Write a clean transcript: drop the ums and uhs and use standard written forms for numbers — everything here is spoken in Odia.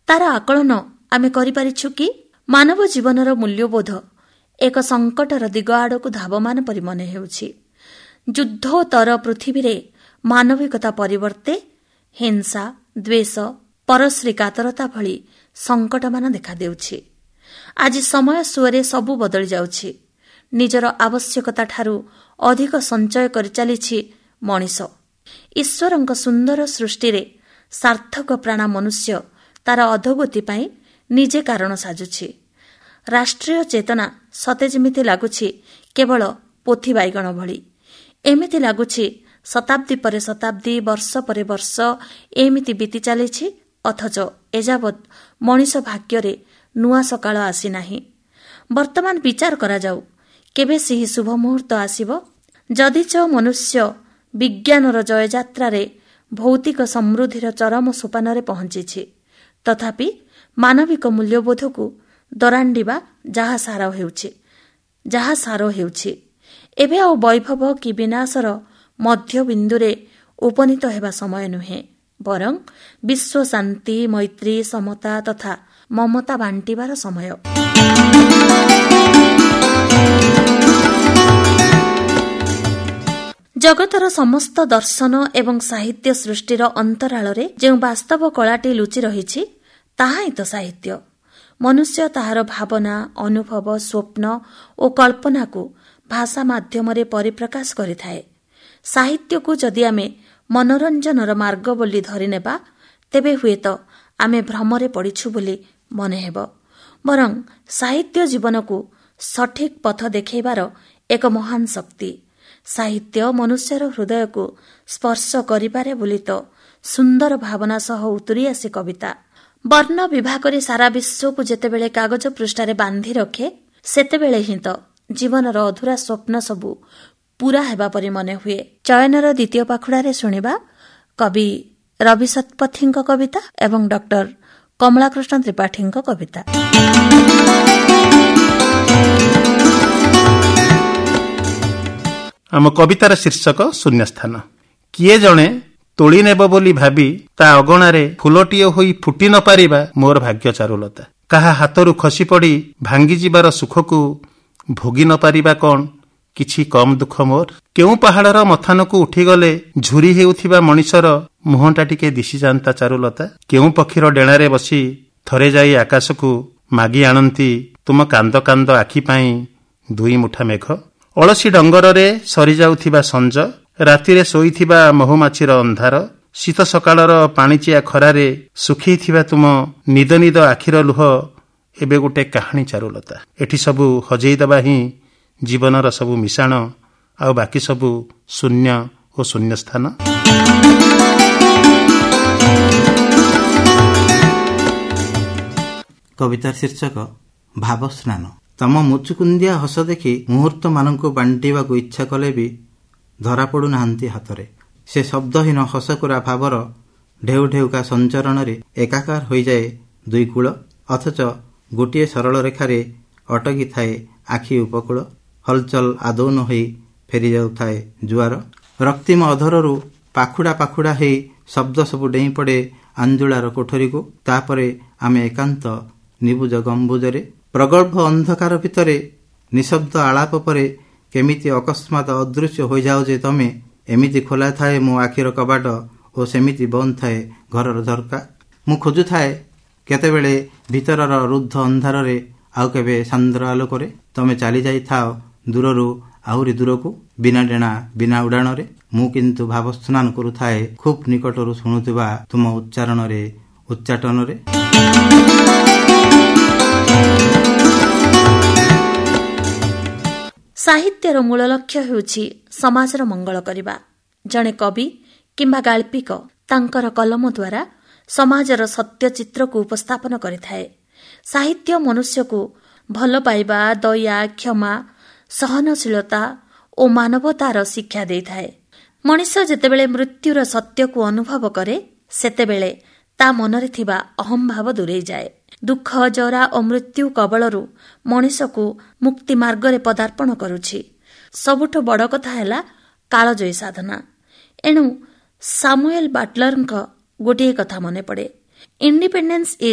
ତାର ଆକଳନ ଆମେ କରିପାରିଛୁ କି? ମାନବ ଜୀବନର ମୂଲ୍ୟବୋଧ ଏକ ସଙ୍କଟର ଦିଗ ଆଡ଼କୁ ଧାବମାନ ପରି ମନେ ହେଉଛି। ଯୁଦ୍ଧୋତ୍ତର ପୃଥିବୀରେ ମାନବିକତା ପରିବର୍ତ୍ତେ ହିଂସା, ଦ୍ୱେଷ, ପରଶ୍ରୀ କାତରତା ଭଳି ସଙ୍କଟମାନ ଦେଖାଦେଉଛି। ଆଜି ସମୟ ସୁଅରେ ସବୁ ବଦଳି ଯାଉଛି। ନିଜର ଆବଶ୍ୟକତାଠାରୁ ଅଧିକ ସଞ୍ଚୟ କରିଚାଲିଛି ମଣିଷ। ଈଶ୍ୱରଙ୍କ ସୁନ୍ଦର ସୃଷ୍ଟିରେ ସାର୍ଥକ ପ୍ରାଣ ମନୁଷ୍ୟ ତାର ଅଧୋଗତି ପାଇଁ ନିଜେ କାରଣ ସାଜୁଛି। ରାଷ୍ଟ୍ରୀୟ ଚେତନା ସତେ ଯେମିତି ଲାଗୁଛି କେବଳ ପୋଥି ବାଇଗଣ ଭଳି। ଏମିତି ଲାଗୁଛି ଶତାବ୍ଦୀ ପରେ ଶତାବ୍ଦୀ, ବର୍ଷ ପରେ ବର୍ଷ ଏମିତି ବିତି ଚାଲିଛି, ଅଥଚ ଏଯାବତ୍ ମଣିଷ ଭାଗ୍ୟରେ ନୂଆ ସକାଳ ଆସିନାହିଁ। ବର୍ତ୍ତମାନ ବିଚାର କରାଯାଉ, କେବେ ସେହି ଶୁଭ ମୁହୂର୍ତ୍ତ ଆସିବ? ଯଦିଚ ମନୁଷ୍ୟ ବିଜ୍ଞାନର ଜୟଯାତ୍ରାରେ ଭୌତିକ ସମୃଦ୍ଧିର ଚରମ ସୋପାନରେ ପହଞ୍ଚିଛି, ତଥାପି ମାନବିକ ମୂଲ୍ୟବୋଧକୁ ଦରାଣ୍ଡିବା ଯାହା ସାର ହେଉଛି। ଏବେ ଆଉ ବୈଭବ କି ବିନାଶର ମଧ୍ୟବିନ୍ଦୁରେ ଉପନୀତ ହେବା ସମୟ ନୁହେଁ, ବରଂ ବିଶ୍ୱ ଶାନ୍ତି, ମୈତ୍ରୀ, ସମତା ତଥା ମମତା ବାଣ୍ଟିବାର ସମୟ। ଜଗତର ସମସ୍ତ ଦର୍ଶନ ଏବଂ ସାହିତ୍ୟ ସୃଷ୍ଟିର ଅନ୍ତରାଳରେ ଯେଉଁ ବାସ୍ତବ କଳାଟି ଲୁଚି ରହିଛି, ତାହା ହିଁ ତ ସାହିତ୍ୟ। ମନୁଷ୍ୟ ତାହାର ଭାବନା, ଅନୁଭବ, ସ୍ୱପ୍ନ ଓ କଳ୍ପନାକୁ ଭାଷା ମାଧ୍ୟମରେ ପରିପ୍ରକାଶ କରିଥାଏ। ସାହିତ୍ୟକୁ ଯଦି ଆମେ ମନୋରଞ୍ଜନର ମାର୍ଗ ବୋଲି ଧରିନେବା, ତେବେ ହୁଏତ ଆମେ ଭ୍ରମରେ ପଡ଼ିଛୁ ବୋଲି ମନେହେବ। ବରଂ ସାହିତ୍ୟ ଜୀବନକୁ ସଠିକ୍ ପଥ ଦେଖାଇବାର ଏକ ମହାନ ଶକ୍ତି। ସାହିତ୍ୟ ମନୁଷ୍ୟର ହୃଦୟକୁ ସ୍ପର୍ଶ କରିପାରେ ବୋଲି ତ ସୁନ୍ଦର ଭାବନା ସହ ଉତୁରି ଆସେ କବିତା। ବର୍ଣ୍ଣ ବିଭାଗରେ ସାରା ବିଶ୍ୱକୁ ଯେତେବେଳେ କାଗଜ ପୃଷ୍ଠାରେ ବାନ୍ଧି ରଖେ, ସେତେବେଳେ ହିଁ ତ ଜୀବନର ଅଧୁରା ସ୍ୱପ୍ନ ସବୁ ପୂରା ହେବା ପରି ମନେ ହୁଏ। ଚୟନର ଦ୍ୱିତୀୟ ପାଖୁଡ଼ାରେ ଶୁଣିବା କବି ରବି ଶତପଥୀଙ୍କ କବିତା ଏବଂ ଡକ୍ଟର କମଳାକୃଷ୍ଣ ତ୍ରିପାଠୀଙ୍କ କବିତା। ଆମ କବିତାର ଶୀର୍ଷକ ଶୂନ୍ୟସ୍ଥାନ। କିଏ ଜଣେ ତୋଳି ନେବ ବୋଲି ଭାବି ତା ଅଗଣାରେ ଫୁଲଟିଏ ହୋଇ ଫୁଟି ନ ପାରିବା ମୋର ଭାଗ୍ୟ ଚାରୁଲତା। କାହା ହାତରୁ ଖସି ପଡ଼ି ଭାଙ୍ଗିଯିବାର ସୁଖକୁ ଭୋଗି ନ ପାରିବା କ'ଣ କିଛି କମ୍ ଦୁଃଖ ମୋର? କେଉଁ ପାହାଡ଼ର ମଥାନକୁ ଉଠିଗଲେ ଝୁରି ହେଉଥିବା ମଣିଷର ମୁହଁଟା ଟିକେ ଦିଶିଯାନ୍ତା ଚାରୁଲତା। କେଉଁ ପକ୍ଷୀର ଡେଣାରେ ବସି ଥରେ ଯାଇ ଆକାଶକୁ ମାଗି ଆଣନ୍ତି ତୁମ କାନ୍ଦ କାନ୍ଦ ଆଖି ପାଇଁ 2 ମୁଠା ମେଘ। ଅଳସୀ ଡଙ୍ଗରରେ ସରିଯାଉଥିବା ସଞ୍ଜ, ରାତିରେ ଶୋଇଥିବା ମହୁମାଛିର ଅନ୍ଧାର, ଶୀତ ସକାଳର ପାଣିଚିଆ ଖରାରେ ଶୁଖେଇଥିବା ତୁମ ନିଦ ନିଦ ଆଖିର ଲୁହ ଏବେ ଗୋଟେ କାହାଣୀ ଚାରୁଲତା। ଏଠି ସବୁ ହଜେଇଦେବା ହିଁ ଜୀବନର ସବୁ ମିଶାଣ, ଆଉ ବାକି ସବୁ ଶୂନ୍ୟ ଓ ଶୂନ୍ୟସ୍ଥାନ। କବିତାର ଶୀର୍ଷକ ଭାବସ୍ନାନ। ତମ ମୁଚୁକୁନ୍ଦିଆ ହସ ଦେଖି ମୁହୂର୍ତ୍ତମାନଙ୍କୁ ବାଣ୍ଟିବାକୁ ଇଚ୍ଛା କଲେ ବି ଧରା ପଡ଼ୁନାହାନ୍ତି ହାତରେ। ସେ ଶବ୍ଦହୀନ ହସକୁରା ଭାବର ଢେଉ ଢେଉକା ସଞ୍ଚରଣରେ ଏକାକାର ହୋଇଯାଏ 2 କୂଳ, ଅଥଚ ଗୋଟିଏ ସରଳ ରେଖାରେ ଅଟକି ଥାଏ ଆଖି ଉପକୂଳ। ହଲଚଲ ଆଦୌ ନ ହୋଇ ଫେରି ଯାଉଥାଏ ଜୁଆର। ରକ୍ତିମ ଅଧରରୁ ପାଖୁଡ଼ା ପାଖୁଡ଼ା ହେଇ ଶବ୍ଦ ସବୁ ଡେଇଁ ପଡ଼େ ଆଞ୍ଜୁଳାର କୋଠରୀକୁ। ତାପରେ ଆମେ ଏକାନ୍ତ ନିବୁଜ ଗମ୍ବୁଜରେ, ପ୍ରଗଳ୍ଭ ଅନ୍ଧକାର ଭିତରେ ନିଶବ୍ଦ ଆଳାପ ପରେ କେମିତି ଅକସ୍ମାତ ଅଦୃଶ୍ୟ ହୋଇଯାଉ ଯେ ତମେ। ଏମିତି ଖୋଲା ଥାଏ ମୋ ଆଖିର କବାଟ ଓ ସେମିତି ବନ୍ଦ ଥାଏ ଘରର ଝରକା। ମୁଁ ଖୋଜୁଥାଏ କେତେବେଳେ ଭିତରର ରୁଦ୍ଧ ଅନ୍ଧାରରେ, ଆଉ କେବେ ସାନ୍ଦ୍ର ଆଲୋକରେ। ତମେ ଚାଲି ଯାଇଥାଅ ଦୂରରୁ ଆହୁରି ଦୂରକୁ, ବିନା ଡେଣା ବିନା ଉଡ଼ାଣରେ। ମୁଁ କିନ୍ତୁ ଭାବସ୍ନାନ କରୁଥାଏ ଖୁବ୍ ନିକଟରୁ ଶୁଣୁଥିବା ତୁମ ଉଚ୍ଚାରଣରେ, ଉଚ୍ଚାଟନରେ। ସାହିତ୍ୟର ମୂଳ ଲକ୍ଷ୍ୟ ହେଉଛି ସମାଜର ମଙ୍ଗଳ କରିବା। ଜଣେ କବି କିମ୍ବା ଗାଳ୍ପିକ ତାଙ୍କର କଲମ ଦ୍ୱାରା ସମାଜର ସତ୍ୟ ଚିତ୍ରକୁ ଉପସ୍ଥାପନ କରିଥାଏ। ସାହିତ୍ୟ ମନୁଷ୍ୟକୁ ଭଲ ପାଇବା, ଦୟା, କ୍ଷମା, ସହନଶୀଳତା ଓ ମାନବତାର ଶିକ୍ଷା ଦେଇଥାଏ। ମଣିଷ ଯେତେବେଳେ ମୃତ୍ୟୁର ସତ୍ୟକୁ ଅନୁଭବ କରେ, ସେତେବେଳେ ତା ମନରେ ଥିବା ଅହଂଭାବ ଦୂରେଇଯାଏ। ଦୁଃଖ, ଜରା ଓ ମୃତ୍ୟୁ କବଳରୁ ମଣିଷକୁ ମୁକ୍ତି ମାର୍ଗରେ ପଦାର୍ପଣ କରୁଛି। ସବୁଠୁ ବଡ଼ କଥା ହେଲା କାଳଜୟୀ ସାଧନା। ଏଣୁ ସାମୁଏଲ ବାଟଲରଙ୍କ ଗୋଟିଏ କଥା ମନେ ପଡ଼େ, ଇଣ୍ଡିପେଣ୍ଡେନ୍ସ ଇଜ୍